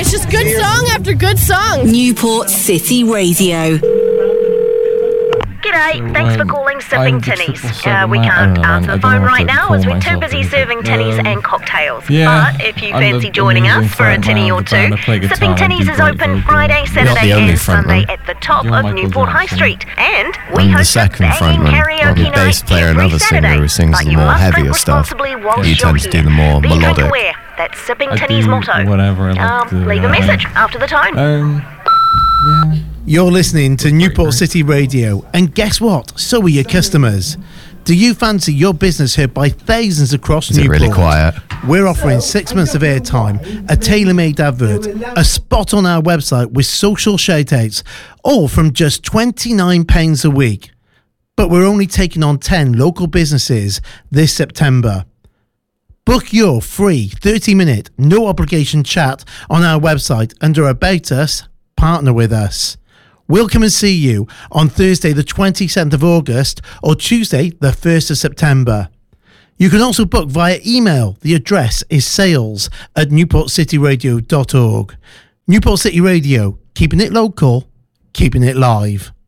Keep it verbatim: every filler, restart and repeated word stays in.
it's just good song after good song. Newport City Radio. G'day, thanks for calling Sipping Tinnies. Uh, we can't answer the phone right now as we're too busy serving tinnies um, and cocktails. yeah, but if you I'm fancy the joining us for a amazing tinny or front man two, of the band. I play guitar, Sipping I Tinnies do is great open vocals. Friday, You're not the Saturday only and front Sunday man. at the top You're of Michael Newport High Jackson. Street. And we I'm the host second a front banging man. karaoke I'm the night bass player, every another singer Saturday. who sings But the you more must drink heavier stuff. responsibly whilst You you're tend to do here. the more Be drink melodic. aware. That's Sipping I Tinnies do motto. whatever I like Um, to do, leave a yeah. message after the tone. Um, yeah. You're listening to Newport City Radio, and guess what? So are your customers. Do you fancy your business heard by thousands across Is it Newport? really quiet? We're offering six months of airtime, a tailor-made advert, a spot on our website with social shout-outs, all from just twenty-nine pounds a week. But we're only taking on ten local businesses this September. Book your free thirty-minute, no-obligation chat on our website under About Us, Partner with Us. We'll come and see you on Thursday the twenty-seventh of August or Tuesday the first of September. You can also book via email. The address is sales at newport city radio dot org. Newport City Radio, keeping it local, keeping it live.